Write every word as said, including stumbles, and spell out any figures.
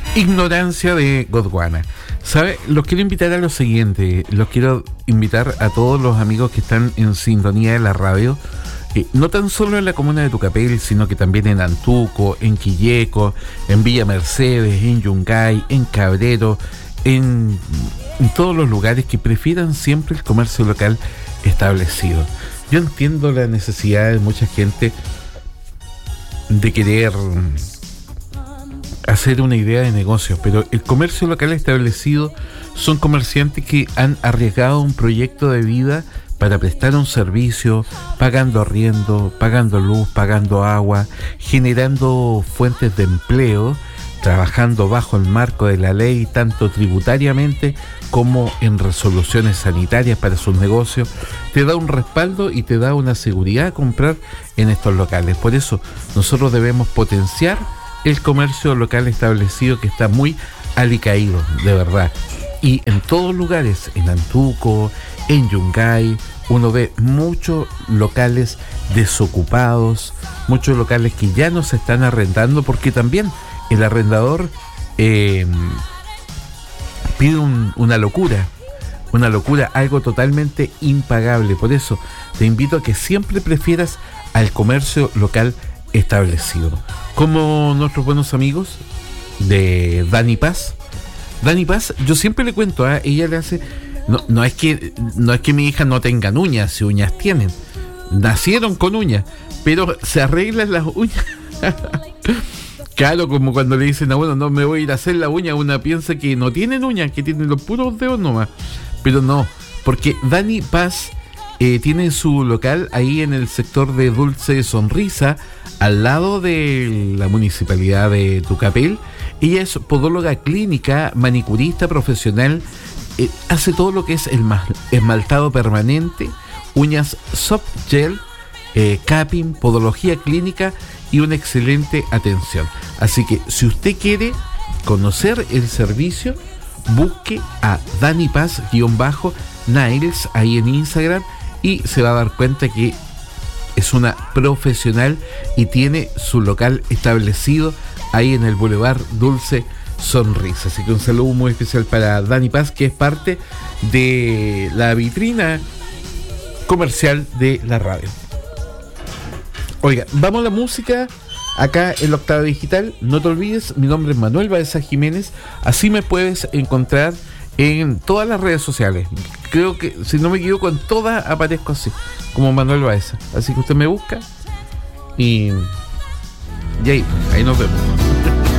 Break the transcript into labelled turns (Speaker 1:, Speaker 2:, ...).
Speaker 1: Ignorancia de Gondwana. ¿Sabe? Los quiero invitar a lo siguiente. Los quiero invitar a todos los amigos que están en sintonía de la radio. Eh, no tan solo en la comuna de Tucapel, sino que también en Antuco, en Quilleco, en Villa Mercedes, en Yungay, en Cabrero, en, en todos los lugares que prefieran siempre el comercio local establecido. Yo entiendo la necesidad de mucha gente de querer hacer una idea de negocio, pero el comercio local establecido son comerciantes que han arriesgado un proyecto de vida para prestar un servicio, pagando arriendo, pagando luz, pagando agua, generando fuentes de empleo, trabajando bajo el marco de la ley, tanto tributariamente como en resoluciones sanitarias para sus negocios. Te da un respaldo y te da una seguridad a comprar en estos locales. Por eso nosotros debemos potenciar el comercio local establecido, que está muy alicaído, de verdad. Y en todos lugares, en Antuco, en Yungay, uno ve muchos locales desocupados, muchos locales que ya no se están arrendando, porque también el arrendador eh, pide un, una locura, una locura, algo totalmente impagable. Por eso te invito a que siempre prefieras al comercio local establecido, como nuestros buenos amigos de Dani Paz. Dani Paz, yo siempre le cuento, a ¿eh? ella le hace, no, no es que no es que mi hija no tengan uñas, si uñas tienen, nacieron con uñas, pero se arreglan las uñas. Claro, como cuando le dicen a uno, no me voy a ir a hacer la uña, una piensa que no tienen uñas, que tienen los puros dedos nomás, pero no, porque Dani Paz eh, tiene su local ahí en el sector de Dulce Sonrisa, al lado de la municipalidad de Tucapel. Ella es podóloga clínica, manicurista profesional, eh, hace todo lo que es el esmaltado permanente, uñas soft gel, eh, capping, podología clínica y una excelente atención. Así que si usted quiere conocer el servicio, busque a Dani Paz-Nails ahí en Instagram y se va a dar cuenta que es una profesional y tiene su local establecido ahí en el Boulevard Dulce Sonrisa. Así que un saludo muy especial para Dani Paz, que es parte de la vitrina comercial de la radio. Oiga, vamos a la música acá en la Octava Digital. No te olvides, mi nombre es Manuel Baeza Jiménez. Así me puedes encontrar en todas las redes sociales. Creo que, si no me equivoco, en todas aparezco así, como Manuel Baeza. Así que usted me busca y, y ahí, ahí nos vemos.